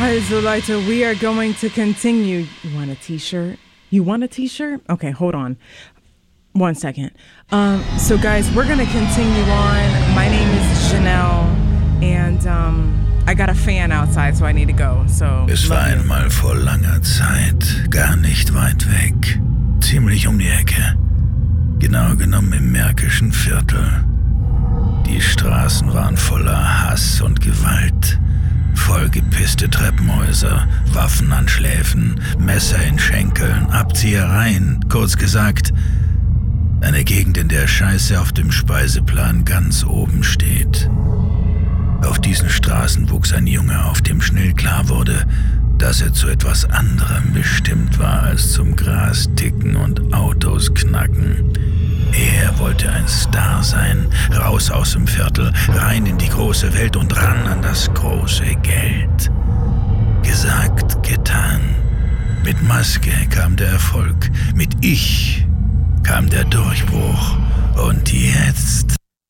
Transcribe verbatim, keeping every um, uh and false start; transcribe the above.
Also Leute, we are going to continue. You want a t-shirt? You want a t-shirt? Okay, hold on. One second. Um, so guys, we're going to continue on. My name is Janelle and um, I got a fan outside, so I need to go. So Es war einmal vor langer Zeit, gar nicht weit weg, ziemlich um die Ecke, genau genommen im Märkischen Viertel. Die Straßen waren voller Hass und Gewalt. Vollgepisste Treppenhäuser, Waffen an Schläfen, Messer in Schenkeln, Abziehereien, kurz gesagt, eine Gegend, in der Scheiße auf dem Speiseplan ganz oben steht. Auf diesen Straßen wuchs ein Junge auf, dem schnell klar wurde, dass er zu etwas anderem bestimmt war als zum Gras ticken und Autos knacken. Er wollte ein Star sein, raus aus dem Viertel, rein in die große Welt und ran an das große Geld. Gesagt, getan. Mit Maske kam der Erfolg, mit Ich kam der Durchbruch. Und jetzt...